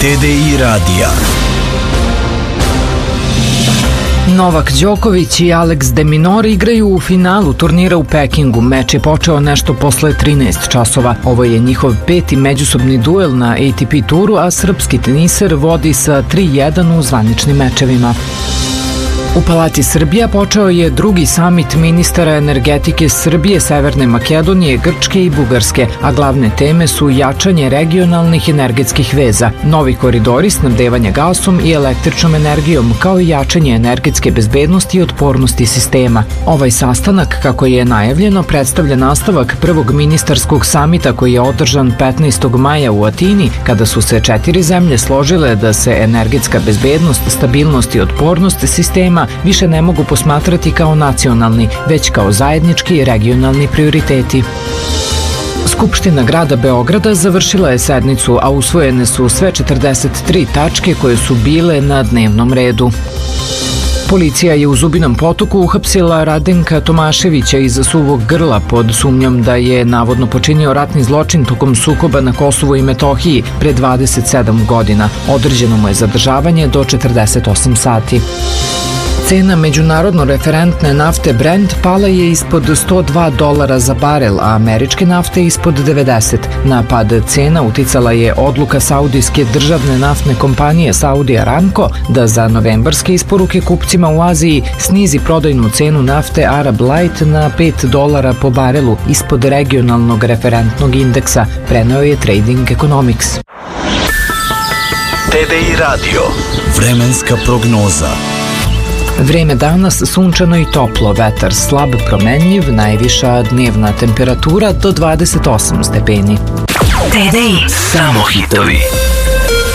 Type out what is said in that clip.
TDI radija. Novak Đoković i Alex de Minaur igraju u finalu turnira u Pekingu. Meč je počeo nešto posle 13 časova. Ovo je njihov 5. međusobni duel na ATP turu, a srpski teniser vodi sa 3-1 u zvaničnim mečevima. U Palati Srbija počeo je drugi samit ministara energetike Srbije, Severne Makedonije, Grčke i Bugarske, a glavne teme su jačanje regionalnih energetskih veza, novi koridori snabdevanja gasom i električnom energijom, kao i jačanje energetske bezbednosti i otpornosti sistema. Ovaj sastanak, kako je najavljeno, predstavlja nastavak prvog ministarskog samita koji je održan 15. maja u Atini, kada su se 4 zemlje složile da se energetska bezbednost, stabilnost i otpornost sistema više ne mogu posmatrati kao nacionalni, već kao zajednički i regionalni prioriteti. Skupština grada Beograda završila je sednicu, a usvojene su sve 43 tačke koje su bile na dnevnom redu. Policija je u Zubinom Potoku uhapsila Radenka Tomaševića iz Suvog Grla pod sumnjom da je navodno počinio ratni zločin tokom sukoba na Kosovu i Metohiji pre 27 godina. Određeno mu je zadržavanje do 48 sati. Cena međunarodno referentne nafte Brent pala je ispod $102 za barel, a američke nafte ispod 90. Na pad cena uticala je odluka saudijske državne naftne kompanije Saudi Aramco da za novembarske isporuke kupcima u Aziji snizi prodajnu cenu nafte Arab Light na $5 po barelu ispod regionalnog referentnog indeksa, preneo je Trading Economics. TDI radio. Vremenska prognoza. Vreme danas sunčano i toplo, vetar slab promenljiv, najviša dnevna temperatura do 28 stepeni. TDI. Samo hitovi.